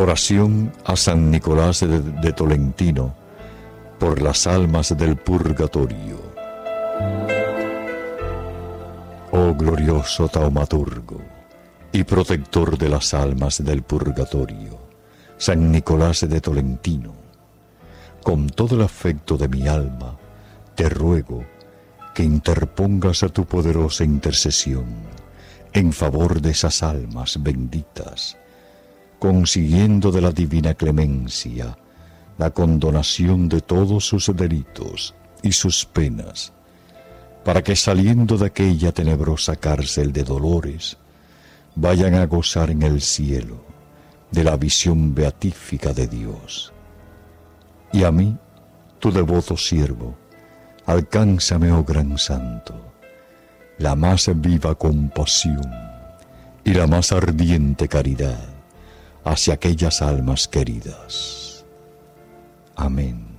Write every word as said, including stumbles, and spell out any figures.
Oración a San Nicolás de, de Tolentino por las almas del purgatorio. Oh glorioso taumaturgo y protector de las almas del purgatorio, San Nicolás de Tolentino, con todo el afecto de mi alma, te ruego que interpongas a tu poderosa intercesión en favor de esas almas benditas, consiguiendo de la divina clemencia la condonación de todos sus delitos y sus penas, para que saliendo de aquella tenebrosa cárcel de dolores, vayan a gozar en el cielo de la visión beatífica de Dios. Y a mí, tu devoto siervo, alcánzame, oh gran santo, la más viva compasión y la más ardiente caridad hacia aquellas almas queridas. Amén.